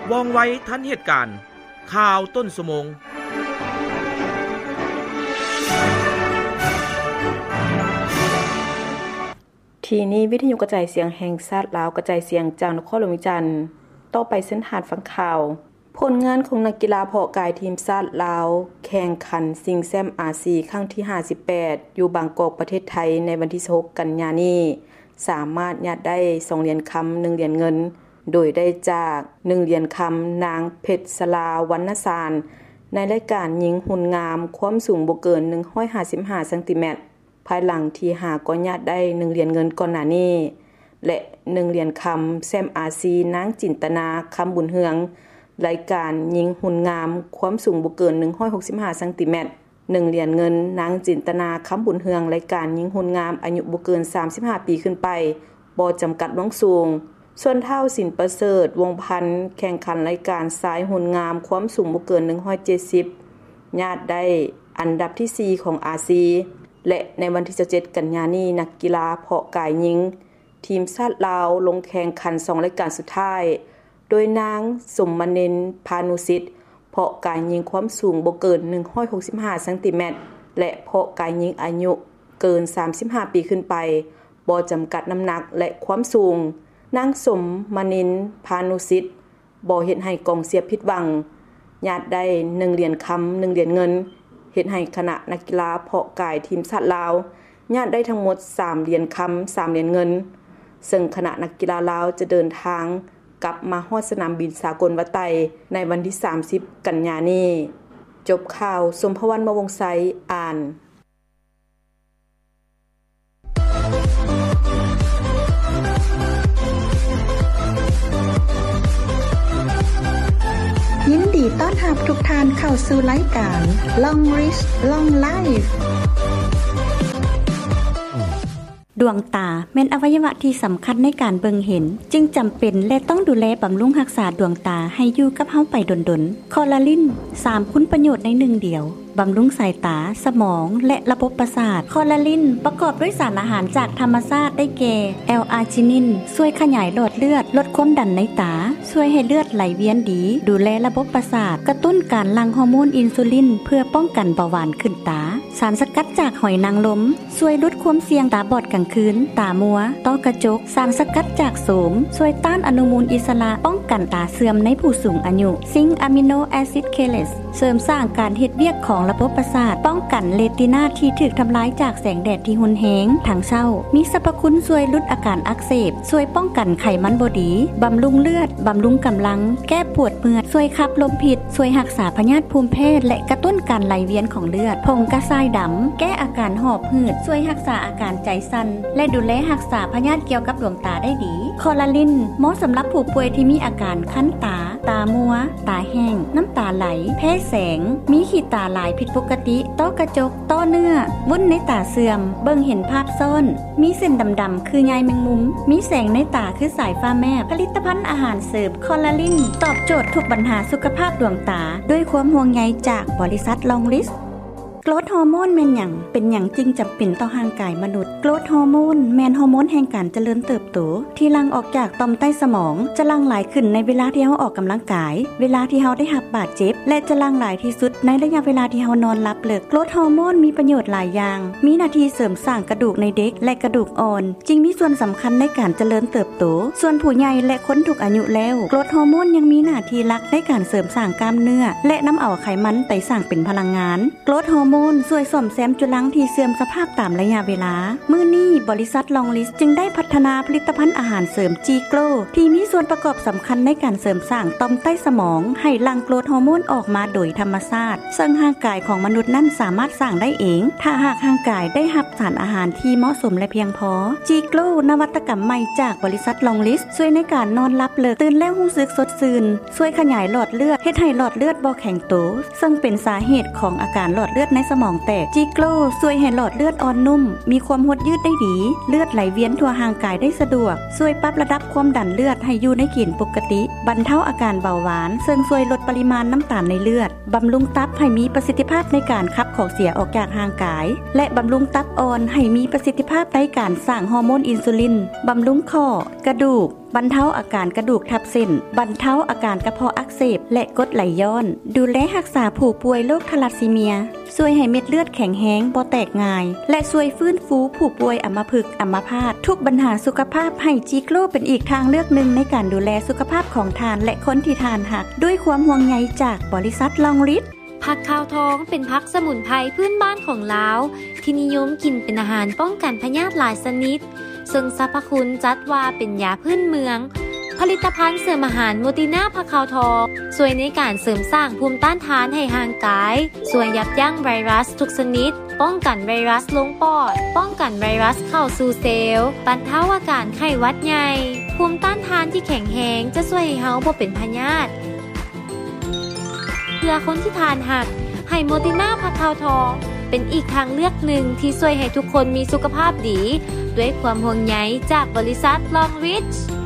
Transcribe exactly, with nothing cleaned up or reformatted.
ว่องไวทันเหตุการณ์ข่าวต้นชั่วโมงทีนี้วิทยุกระจายเสียงแห่งชาติลาวกระจายเสียงจากนครหลวงวิจันทร์ต่อไปเส้นทางฟังข่าวผลงานของนักกีฬาเพาะกายทีมชาติลาวแข่งขันชิงแชมป์อาเซียนครั้งที่ห้าสิบแปดอยู่บางกอกประเทศไทยในวันที่สิบหกกันยายนนี้สามารถยัดได้สองเหรียญคำหนึ่งเหรียญเงินโดยได้จากหนึ่งเหรียญคำนางเพชรสลาวรรณสารในรายการหญิงหุ่นงามความสูงบ่เกินหนึ่งร้อยห้าสิบห้าเซนติเมตรภายหลังที่หาก็ยัดได้หนึ่งเหรียญเงินก่อนหน้านี้และหนึ่งเหรียญคำแชมป์อาเซียนนางจินตนาคำบุญเฮืองรายการหญิงหุ่นงามความสูงบ่เกินหนึ่งร้อยหกสิบห้าเซนติเมตรหนึ่งเหรียญเงินนางจินตนาคำบุญเฮืองรายการหญิงหุ่นงามอายุบ่เกินสามสิบห้าปีขึ้นไปบ่จำกัดล่วงสูงส่วนเท่าสินประเสริฐวงพันธ์แข่งขันรายการสายหุ่นงามความสูงบ่เกินหนึ่งร้อยเจ็ดสิบญาติได้อันดับที่สี่ของอาเซียนและในวันที่เจ็ดกันยายนนี้นักกีฬาเพาะกายหญิงทีมชาติลาวลงแข่งขันสองรายการสุดท้ายโดยนางสมมณินพานุสิทธิ์เพาะกายหญิงความสูงบ่เกินหนึ่งร้อยหกสิบห้าเซนติเมตรและเพาะกายหญิงอายุเกินสามสิบห้าปีขึ้นไปบ่จำกัดน้ำหนักและความสูงนางสมมณินพานุสิทธิ์บ่เฮ็ดให้กองเชียร์ผิดหวังญาติได้หนึ่งเหรียญคำหนึ่งเหรียญเงินเฮ็ดให้คณะนักกีฬาเพาะกายทีมชาติลาวญาติได้ทั้งหมดสามเหรียญคำสามเหรียญเงินซึ่งคณะนักกีฬาลาวจะเดินทางกลับมาฮอดสนามบินสากลวไตในวันที่สามสิบกันยายนนี้จบข่าวสมภวรรณ มวงไสอ่านยินดีต้อนรับทุกท่านเข้าสู่รายการ Long Rich Long Life ดวงตาแม่นอวัยวะที่สำคัญในการเบิ่งเห็นจึงจำเป็นและต้องดูแลบำรุงรักษาดวงตาให้อยู่กับเฮาไปดนๆคอลลาจินสามคุณประโยชน์ในหนึ่งเดียวบำรุงสายตาสมองและระบบประสาทคอลลาจินประกอบด้วยสารอาหารจากธรรมชาติได้แก่แอลอาร์จินินช่วยขยายหลอดเลือดลดความดันในตาช่วยให้เลือดไหลเวียนดีดูแลระบบประสาทกระตุ้นการหลั่งฮอร์โมนอินซูลินเพื่อป้องกันเบาหวานขึ้นตาสารสกัดจากหอยนางรมช่วยลดความเสี่ยงตาบอดกลางคืนตามัวต้อกระจกสารสกัดจากโสมช่วยต้านอนุมูลอิสระป้องกันตาเสื่อมในผู้สูงอายุซิงค์อะมิโนแอซิดเคเลสเสริมสร้างการเฮ็ดเวียกของระบบประสาทป้องกันเรตินาที่ถูกทำลายจากแสงแดดที่รุนแรงทางเช้ามีสรรพคุณช่วยลดอาการอักเสบช่วยป้องกันไขมันบ่ดีบำรุงเลือดบำรุงกำลังแก้ปวดเมื่อยช่วยขับลมพิษช่วยรักษาพยาธิภูมิแพ้และกระตุ้นการไหลเวียนของเลือดผงกระชายดำแก้อาการหอบหืดช่วยรักษาอาการใจสั่นและดูแลรักษาพยาธิเกี่ยวกับดวงตาได้ดีคอลลาจินเหมาะสำหรับผู้ป่วยที่มีอาการคั้นตาตามัวตาแห้งน้ำตาไหลแพ้แสงมีขีดตาหลายผิดปกติต้อกระจกต้อเนื้อวุ้นในตาเสื่อมเบิ่งเห็นภาพซ่อนมีเส้นดำๆคือใยแมงมุมมีแสงในตาคือสายฟ้าแมบผลิตภัณฑ์อาหารเสริมคอลลาจินตอบโจทย์ทุกปัญหาสุขภาพดวงตาด้วยความห่วงใยจากบริษัทลองลิสโกรทฮอร์โมนแม่นหยังเป็นหยังจึงจำเป็นต่อร่างกายมนุษย์โกรทฮอร์โมนแม่นฮอร์โมนแห่งการเจริญเติบโตที่หลั่งออกจากต่อมใต้สมองจะหลั่งหลายขึ้นในเวลาที่เฮาออกกำลังกายเวลาที่เฮาได้รับบาดเจ็บและจะหลั่งหลายที่สุดในระยะเวลาที่เฮานอนหลับเลิกโกรทฮอร์โมนมีประโยชน์หลายอย่างมีหน้าที่เสริมสร้างกระดูกในเด็กและกระดูกอ่อนจึงมีส่วนสำคัญในการเจริญเติบโตส่วนผู้ใหญ่และคนทุกอายุแล้วโกรทฮอร์โมนยังมีหน้าที่หลักในการเสริมสร้างกล้ามเนื้อและนำเอาไขมันไปสร้างเป็นพลังงานโกรทฮอร์โมนช่วยซ่อมแซมจุลังที่เสื่อมสภาพตามระยะเวลามื้อนี้บริษัทลองลิสจึงได้พัฒนาผลิตภัณฑ์อาหารเสริมจีโกลที่มีส่วนประกอบสำคัญในการเสริมสร้างต่อมใต้สมองให้หลั่งโกรทฮอร์โมนออกมาโดยธรรมชาติซึ่งร่างกายของมนุษย์นั้นสามารถสร้างได้เองถ้าหากร่างกายได้รับสารอาหารที่เหมาะสมและเพียงพอจีโกลนวัตกรรมใหม่จากบริษัทลองลิสช่วยในการนอนหลับเลิกตื่นแล้วรู้สึกสดชื่นช่วยขยายหลอดเลือดเฮ็ดให้หลอดเลือดบ่แข็งโตซึ่งเป็นสาเหตุของอาการหลอดเลือดในสมองแตกจีโกลช่วยให้หลอดเลือดอ่อนนุ่มมีความหดยืดได้ดีเลือดไหลเวียนทั่วร่างกายได้สะดวกช่วยปรับระดับความดันเลือดให้อยู่ในเกณฑ์ปกติบรรเทาอาการเบาหวานซึ่งช่วยลดปริมาณน้ำตาลในเลือดบำรุงตับให้มีประสิทธิภาพในการขับของเสียออกจากร่างกายและบำรุงตับอ่อนให้มีประสิทธิภาพในการสร้างฮอร์โมนอินซูลินบำรุงข้อกระดูกบรรเทาอาการกระดูกทับเส้นบรรเทาอาการกระเพาะอักเสบและกรดไหลย้อนดูแลรักษาผู้ป่วยโรคทาลัสซีเมียช่วยให้เม็ดเลือดแข็งแรงบ่แตกง่ายและช่วยฟื้นฟูผู้ป่วยอัมพฤกษ์อัมพาตทุกปัญหาสุขภาพให้จิโกลเป็นอีกทางเลือกหนึ่งในการดูแลสุขภาพของทานและคนที่ทานหักด้วยความห่วงใยจากบริษัทลองฤทธิ์ผักขาวทองเป็นผักสมุนไพรพื้นบ้านของลาวที่นิยมกินเป็นอาหารป้องกันพยาธิหลายชนิดซึ่งสรรพคุณจัดว่าเป็นยาพื้นเมืองผลิตภัณฑ์เสริมอาหารโมติน่าผักขาวทองช่วยในการเสริมสร้างภูมิต้านทานให้ร่างกายช่วยยับยั้งไวรัสทุกชนิดป้องกันไวรัสลงปอดป้องกันไวรัสเข้าสู่เซลล์บรรเทาอาการไข้หวัดใหญ่ภูมิต้านทานที่แข็งแรงจะช่วยให้เฮาบ่เป็นพยาธิเพื่อคนที่ทานหักให้โมติน่าผักขาวทองเป็นอีกทางเลือกหนึ่งที่ช่วยให้ทุกคนมีสุขภาพดีด้วยความห่วงใยจากบริษัทลองริช